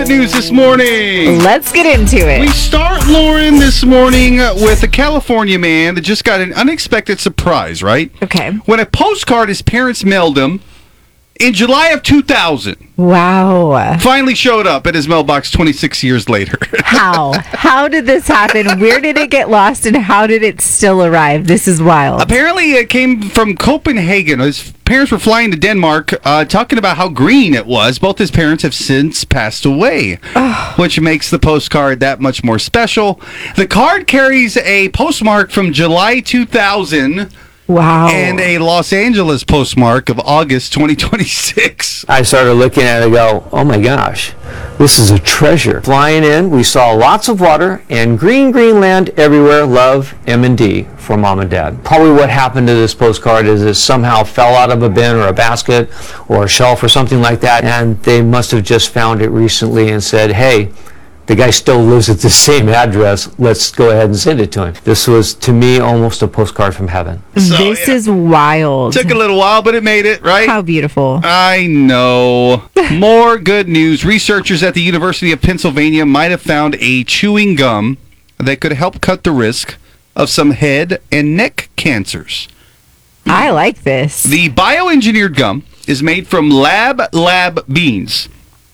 good news this morning. Let's get into it. We start, Lauren, this morning with a California man that just got an unexpected surprise, right? Okay. When a postcard his parents mailed him in July of 2000 Wow. finally showed up at his mailbox 26 years later. How? How did this happen? Where did it get lost and how did it still arrive? This is wild. Apparently, it came from Copenhagen. His parents were flying to Denmark, talking about how green it was. Both his parents have since passed away, which makes the postcard that much more special. The card carries a postmark from July 2000 Wow. and a Los Angeles postmark of August 2026. I started looking at it and go, oh my gosh, this is a treasure. Flying in, we saw lots of water and green land everywhere. Love, M&D for mom and dad. Probably what happened to this postcard is it somehow fell out of a bin or a basket or a shelf or something like that, and they must have just found it recently and said, hey, the guy still lives at the same address. Let's go ahead and send it to him. This was, to me, almost a postcard from heaven. This is wild. Took a little while, but it made it, right? How beautiful. I know. More good news. Researchers at the University of Pennsylvania might have found a chewing gum that could help cut the risk of some head and neck cancers. I like this. The bioengineered gum is made from lab beans,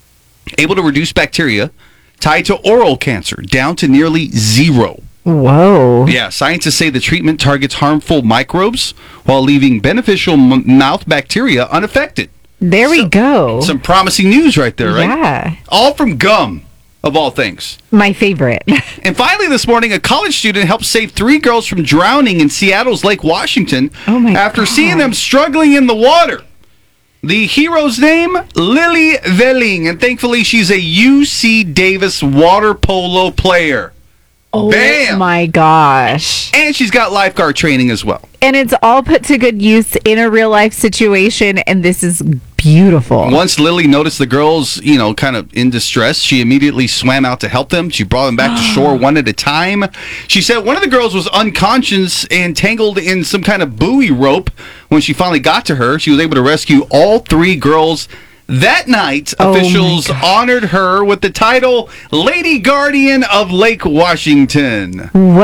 able to reduce bacteria tied to oral cancer down to nearly zero. Whoa. Yeah, scientists say the treatment targets harmful microbes while leaving beneficial mouth bacteria unaffected. There we go. Some promising news right there, right? Yeah. All from gum, of all things. My favorite. And finally this morning, a college student helped save 3 girls from drowning in Seattle's Lake Washington after seeing them struggling in the water. The hero's name, Lily Velling, and thankfully she's a UC Davis water polo player. Oh, Bam! My gosh. And she's got lifeguard training as well. And it's all put to good use in a real life situation, and this is beautiful. Once Lily noticed the girls, kind of in distress, she immediately swam out to help them. She brought them back to shore one at a time. She said one of the girls was unconscious and tangled in some kind of buoy rope. When she finally got to her, she was able to rescue all 3 girls. That night, officials honored her with the title Lady Guardian of Lake Washington.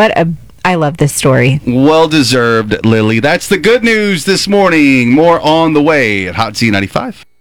I love this story. Well deserved, Lily. That's the good news this morning. More on the way at Hot Z95.